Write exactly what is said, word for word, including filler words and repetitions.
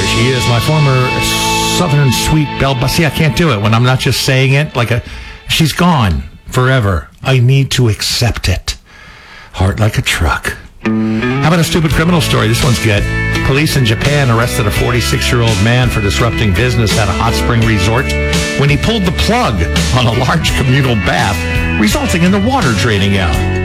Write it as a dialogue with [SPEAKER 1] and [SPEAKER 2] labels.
[SPEAKER 1] she is, my former Southern Sweet Belle. See, I can't do it when I'm not just saying it. Like a, she's gone forever. I need to accept it. Heart like a truck. How about a stupid criminal story? This one's good. Police in Japan arrested a forty-six-year-old man for disrupting business at a hot spring resort when he pulled the plug on a large communal bath, resulting in the water draining out.